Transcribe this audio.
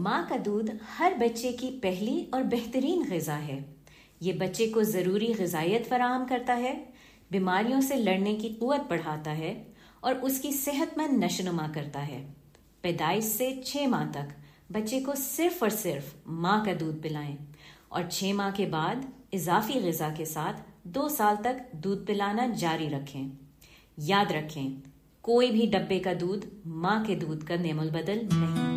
माँ का दूध हर बच्चे की पहली और बेहतरीन ग़िज़ा है। ये बच्चे को ज़रूरी ग़िज़ाइयत फराहम करता है, बीमारियों से लड़ने की क़ुव्वत बढ़ाता है और उसकी सेहतमंद नशोनुमा करता है। पैदाइश से 6 माह तक बच्चे को सिर्फ़ और सिर्फ माँ का दूध पिलाएं और 6 माह के बाद इजाफी ग़िज़ा के साथ 2 साल तक दूध पिलाना जारी रखें। याद रखें, कोई भी डब्बे का दूध माँ के दूध का नेमुल बदल नहीं।